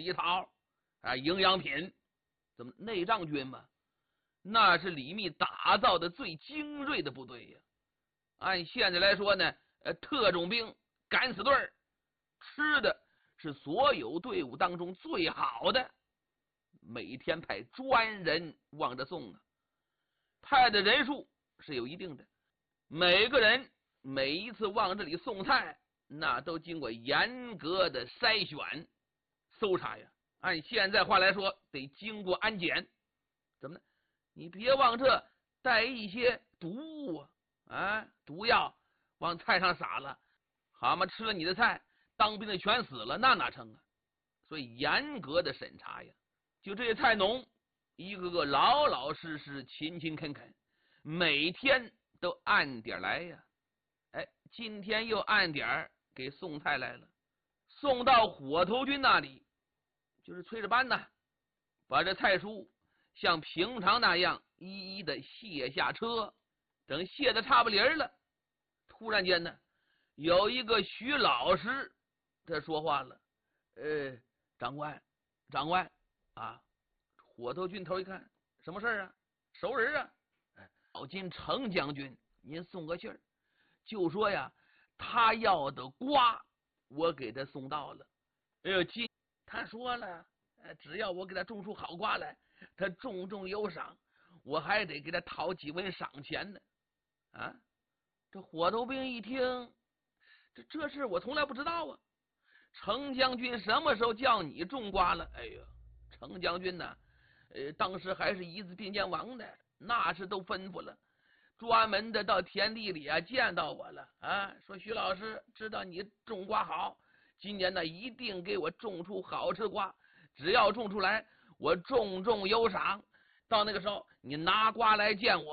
里草啊，营养品，怎么内帐军嘛？那是李密打造的最精锐的部队呀。按现在来说呢，特种兵敢死队吃的是所有队伍当中最好的，每天派专人往这送啊，派的人数是有一定的，每个人每一次往这里送菜，那都经过严格的筛选搜查呀。按现在话来说，得经过安检。怎么呢？你别往这带一些毒物毒药往菜上撒了，好嘛，吃了你的菜，当兵的全死了，那哪成啊？所以严格的审查呀。就这些菜农，一个个老老实实、勤勤恳恳，每天都按点来呀。今天又按点给送菜来了，送到火头军那里，就是催着班呢，把这菜蔬像平常那样一一的卸下车。等卸的差不离了，突然间呢，有一个徐老师他说话了：“长官啊！”火头军头一看，什么事啊？熟人啊！老金程将军，您送个信儿，就说呀，他要的瓜，我给他送到了。他说了，只要我给他种出好瓜来，他重重有赏，我还得给他讨几文赏钱呢。这火头兵一听，这事我从来不知道啊。程将军什么时候叫你种瓜了？哎呀，程将军呢？当时还是一字并肩王的，那是都吩咐了，专门的到田地里见到我了说徐老师知道你种瓜好，今年呢一定给我种出好吃瓜，只要种出来，我重重有赏。到那个时候，你拿瓜来见我。